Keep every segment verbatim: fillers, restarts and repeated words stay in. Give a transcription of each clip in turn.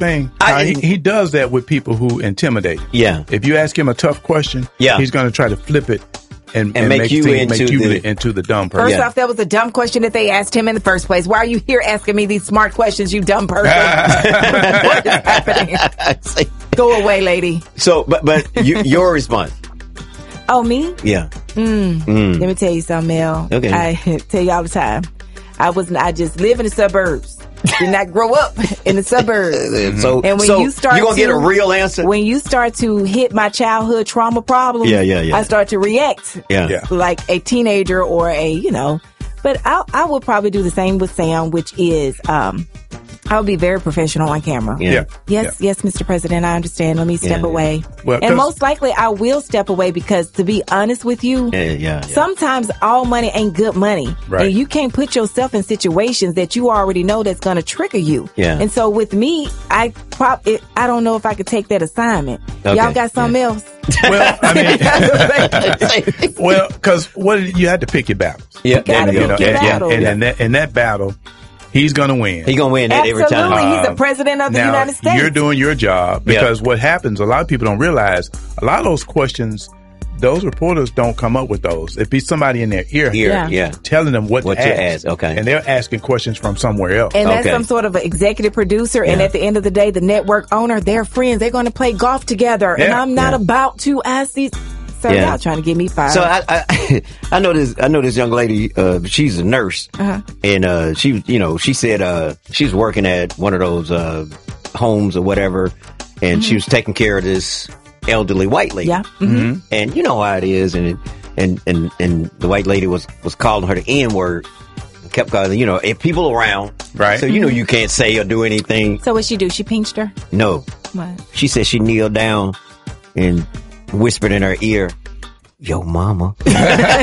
thing? I, uh, he, he does that with people who intimidate. Yeah. If you ask him a tough question, yeah. he's going to try to flip it and, and, and make, make, you, things, into, make you the, into the dumb person. First yeah. off, that was a dumb question that they asked him in the first place. Why are you here asking me these smart questions, you dumb person? What is happening? Go away, lady. So, but but you, your response. Oh, me? Yeah. Mm. Mm. Let me tell you something, Mel. Okay. I tell you all the time. I was I just live in the suburbs. Did not grow up in the suburbs. Mm-hmm. So, and when so you start you're gonna to, get a real answer. When you start to hit my childhood trauma problems, yeah, yeah, yeah. I start to react yeah. Yeah. like a teenager or a, you know. But I I would probably do the same with Sam, which is um I would be very professional on camera. Yeah. yeah. Yes, yeah. yes, Mister President, I understand. Let me step yeah. away. Well, and most likely I will step away because, to be honest with you, yeah, yeah, yeah. sometimes all money ain't good money. Right. And you can't put yourself in situations that you already know that's going to trigger you. Yeah. And so with me, I prob- it, I don't know if I could take that assignment. Okay. Y'all got something yeah. else? Well, I mean, well, because what you had to pick your battles. Yeah, you gotta and, pick you know, your and, battle. and, and in that in that battle, he's going to win. He's going to win that every time. Absolutely. He's the president of the now, United States. You're doing your job because yep. what happens, a lot of people don't realize, a lot of those questions, those reporters don't come up with those. It'd be somebody in their ear, ear yeah. yeah. telling them what, what to, to ask. ask. Okay. And they're asking questions from somewhere else. And that's okay. some sort of an executive producer. Yeah. And at the end of the day, the network owner, they're friends. They're going to play golf together. Yeah. And I'm not yeah. about to ask these. So yeah. y'all trying to get me fired. So I, I, I know this. I know this young lady. Uh, she's a nurse, uh-huh. and uh, she, you know, she said uh, she's working at one of those uh, homes or whatever, and mm-hmm. she was taking care of this elderly white lady. Yeah, mm-hmm. and you know how it is, and and and and the white lady was was calling her the N word. Kept calling, you know, if people around, right? So you know you can't say or do anything. So what she do? She pinched her? No. What? She said she kneeled down and whispered in her ear, "Yo, mama." Oh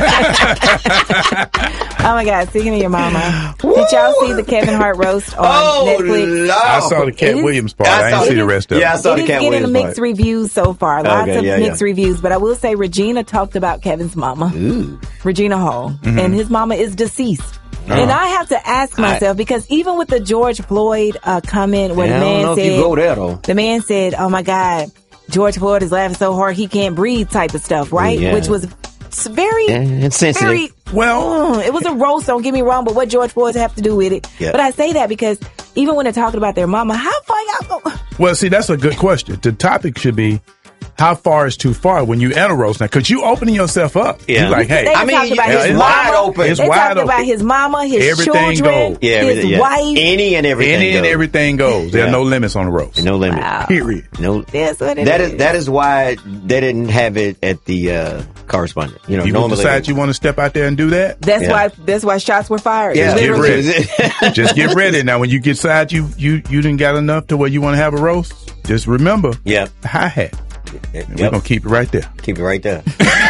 my God! Speaking of your mama, Woo! Did y'all see the Kevin Hart roast on oh, Netflix? Lord. I saw the Cat Williams part. I, I didn't see the rest of it. Yeah, I saw it the Cat Williams Williams part. It is getting mixed reviews so far. Lots okay, of yeah, mixed yeah. reviews, but I will say Regina talked about Kevin's mama, Ooh. Regina Hall, mm-hmm. and his mama is deceased. Uh-huh. And I have to ask myself, I, because even with the George Floyd uh, comment where man, the man I don't know said, if you go there, though. the man said, "Oh my God, George Floyd is laughing so hard he can't breathe," type of stuff, right? Yeah. Which was very, yeah, insensitive. very, well, uh, it was a roast. Don't get me wrong, but what George Floyd have to do with it? Yeah. But I say that because even when they're talking about their mama, how far y'all go? Well, see, that's a good question. The topic should be, how far is too far when you enter roast now? Because you opening yourself up. Yeah. You like, hey, they I mean, talked about it's his wide mama, open. It's they wide talked open. about his mama, his Everything children, goes. Yeah, his yeah. wife. Any and everything any and goes. everything goes. There Yeah. are no limits on the roast. No limit. Wow. Period. No. That's what it that is. is. That is why they didn't have it at the uh, correspondent. You know, You normally decide you want to step out there and do that? That's Yeah. why. That's why shots were fired. Yeah. Just get Literally. ready. Just get ready. Now, when you get decide you you you didn't got enough to where you want to have a roast, just remember, Yeah. the hi hat. Yep. We're gonna keep it right there. Keep it right there.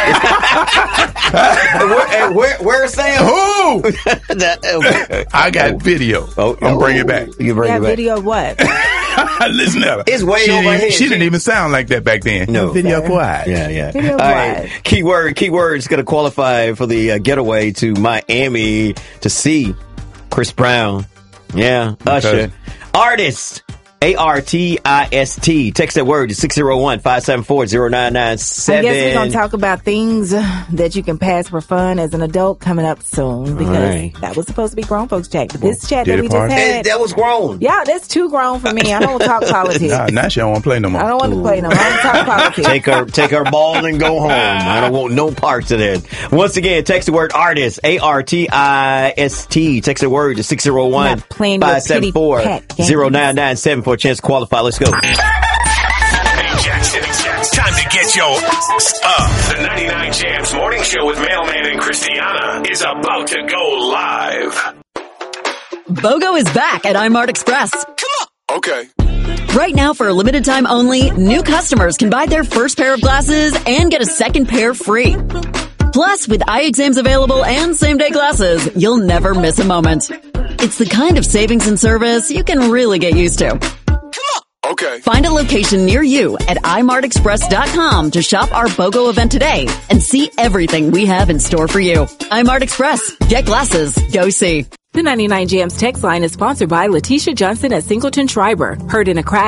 where, where, where's Sam? Who? That- okay. I got video. Oh, I'm oh, bring it back. You bring That it back. video of what? Listen to her. It's way she over didn't, here. She She- didn't even sound like that back then. No. Video Sir. quiet. Yeah, yeah. Video All what? right. Keyword, keyword is going to qualify for the uh, getaway to Miami to see Chris Brown. Yeah. Usher. Okay. Artist. A R T I S T. Text that word to six oh one, five seven four, oh nine nine seven. I guess we're going to talk about things that you can pass for fun as an adult coming up soon, because right. that was supposed to be grown folks chat. But this chat did that it we just part? That, had, that was grown. yeah, that's too grown for me. I don't talk politics. Nah, now she don't want to play no more. I don't want to play no more. I don't talk politics. Take her, take her ball and go home. I don't want no parts of that. Once again, text the word artist, A R T I S T. Text the word to six oh one, Not playing your five seven four, pity pat games. oh nine nine seven for a chance to qualify. Let's go. Hey, Jackson. Time to get your up. The ninety-nine Jams Morning Show with Mailman and Christiana is about to go live. BOGO is back at iMart Express. Come on. Okay. Right now, for a limited time only, new customers can buy their first pair of glasses and get a second pair free. Plus, with eye exams available and same-day glasses, you'll never miss a moment. It's the kind of savings and service you can really get used to. Okay. Find a location near you at i mart express dot com to shop our BOGO event today and see everything we have in store for you. iMart Express. Get glasses. Go see. The ninety-nine Jams text line is sponsored by Letitia Johnson at Singleton Schreiber. Heard in a crash.